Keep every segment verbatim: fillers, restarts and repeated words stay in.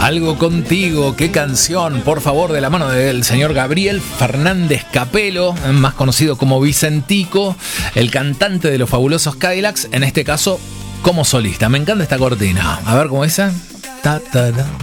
Algo contigo, qué canción, por favor, de la mano del señor Gabriel Fernández Capelo, más conocido como Vicentico, el cantante de los Fabulosos Cadillacs, en este caso como solista. Me encanta esta cortina. A ver cómo es esa. Ta, ta, ta.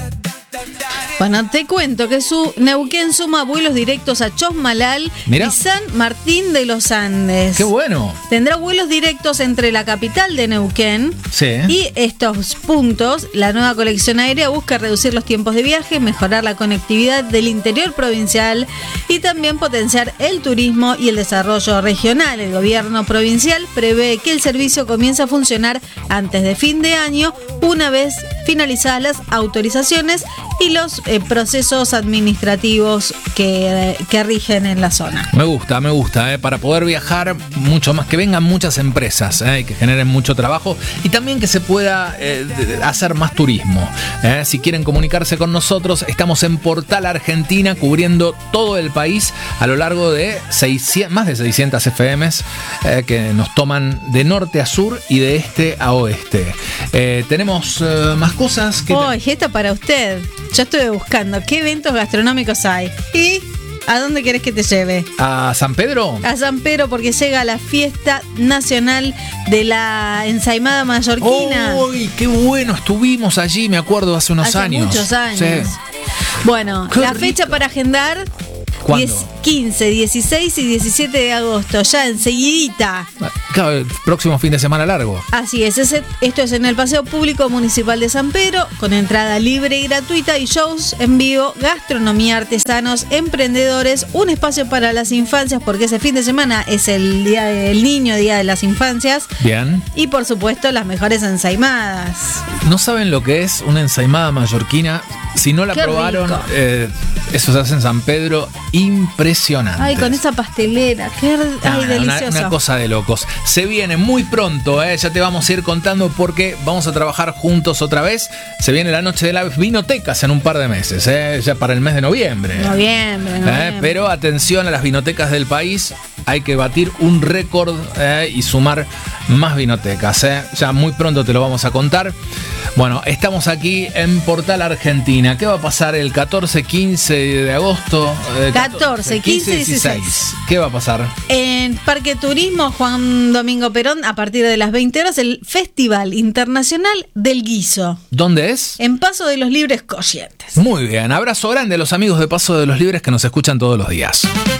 Bueno, te cuento que su Neuquén suma vuelos directos a Chosmalal Mirá. y San Martín de los Andes. ¡Qué bueno! Tendrá vuelos directos entre la capital de Neuquén Sí. y estos puntos. La nueva colección aérea busca reducir los tiempos de viaje, mejorar la conectividad del interior provincial y también potenciar el turismo y el desarrollo regional. El gobierno provincial prevé que el servicio comience a funcionar antes de fin de año, una vez finalizadas las autorizaciones y los eh, procesos administrativos que, que rigen en la zona. Me gusta, me gusta, eh, para poder viajar mucho más, que vengan muchas empresas, eh, que generen mucho trabajo y también que se pueda eh, hacer más turismo. Eh. Si quieren comunicarse con nosotros, estamos en Portal Argentina, cubriendo todo el país a lo largo de seiscientas, más de seiscientas F Ms eh, que nos toman de norte a sur y de este a oeste. Eh, tenemos eh, más cosas que... Oh, esta para usted. Yo estuve buscando qué eventos gastronómicos hay. ¿Y a dónde querés que te lleve? ¿A San Pedro? A San Pedro, porque llega la fiesta nacional de la ensaimada mallorquina. ¡Uy, qué bueno! Estuvimos allí, me acuerdo, hace unos Hace años. muchos años. Sí. Bueno, Qué la rico. fecha para agendar... ¿Cuándo? diez, quince, dieciséis y diecisiete de agosto, ya enseguidita. Claro, el próximo fin de semana largo. Así es, ese, esto es en el Paseo Público Municipal de San Pedro, con entrada libre y gratuita y shows en vivo, gastronomía, artesanos, emprendedores, un espacio para las infancias, porque ese fin de semana es el Día del Niño, Día de las Infancias. Bien. Y por supuesto las mejores ensaimadas. ¿No saben lo que es una ensaimada mallorquina? Si no la Qué probaron, rico. eh, eso se hace en San Pedro, impresionante. Ay, con esa pastelera, qué ay, Ah, delicioso. Una, una cosa de locos. Se viene muy pronto, eh, ya te vamos a ir contando porque vamos a trabajar juntos otra vez. Se viene la noche de las vinotecas en un par de meses, eh, ya para el mes de noviembre. Noviembre, noviembre. Eh, pero atención a las vinotecas del país, hay que batir un récord eh, y sumar más vinotecas. Eh. Ya muy pronto te lo vamos a contar. Bueno, estamos aquí en Portal Argentina. ¿Qué va a pasar el catorce, quince de agosto? Eh, catorce, quince, dieciséis. ¿Qué va a pasar? En Parque Turismo Juan Domingo Perón, a partir de las veinte horas, el Festival Internacional del Guiso. ¿Dónde es? En Paso de los Libres Corrientes. Muy bien, abrazo grande a los amigos de Paso de los Libres que nos escuchan todos los días.